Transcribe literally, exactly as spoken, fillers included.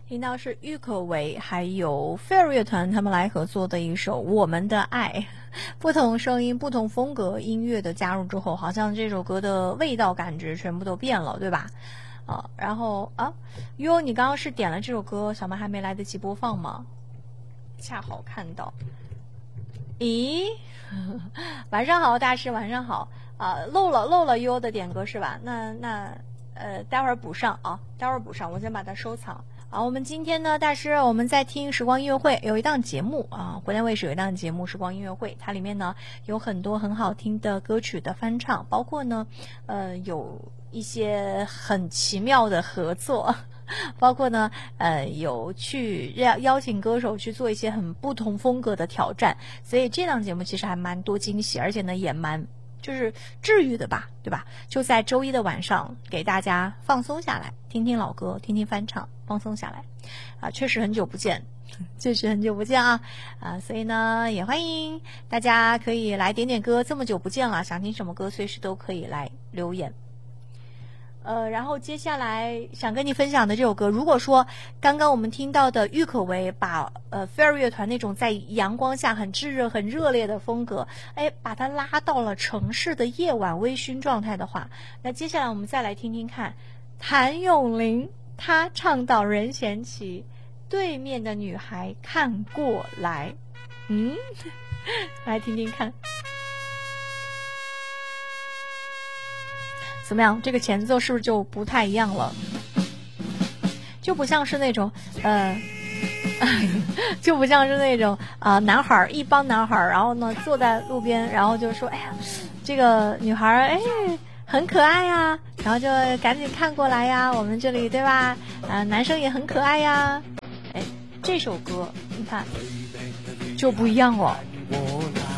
听到是郁可唯还有飞儿乐团他们来合作的一首《我们的爱》，不同声音不同风格音乐的加入之后，好像这首歌的味道感觉全部都变了，对吧？啊，然后啊，哟，你刚刚是点了这首歌，小曼还没来得及播放吗？恰好看到。咦，晚上好，大师，晚上好啊，漏了漏了优的点歌是吧？那那呃，待会儿补上啊，待会儿补上，我先把它收藏。好，我们今天呢，大师我们在听时光音乐会有一档节目啊，湖南卫视有一档节目时光音乐会，它里面呢有很多很好听的歌曲的翻唱，包括呢呃有一些很奇妙的合作，包括呢呃有去邀邀请歌手去做一些很不同风格的挑战，所以这档节目其实还蛮多惊喜，而且呢也蛮就是治愈的吧，对吧？就在周一的晚上给大家放松下来，听听老歌，听听翻唱，放松下来啊！确实很久不见，确实很久不见啊啊！所以呢，也欢迎大家可以来点点歌，这么久不见了，想听什么歌随时都可以来留言。呃，然后接下来想跟你分享的这首歌，如果说刚刚我们听到的郁可唯把呃飞儿乐团那种在阳光下很炙热、很热烈的风格，哎，把它拉到了城市的夜晚微醺状态的话，那接下来我们再来听听看，谭咏麟他唱到任贤齐，对面的女孩看过来，嗯，来听听看。怎么样？这个前奏是不是就不太一样了？就不像是那种呃，就不像是那种啊、呃，男孩一帮男孩，然后呢坐在路边，然后就说：“哎呀，这个女孩哎很可爱呀。”然后就赶紧看过来呀，我们这里对吧？啊、呃，男生也很可爱呀。哎，这首歌你看就不一样哦。